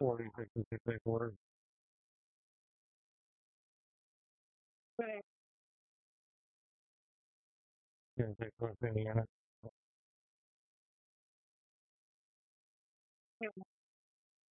40, 50, 60 quarters. Didn't take much Indiana.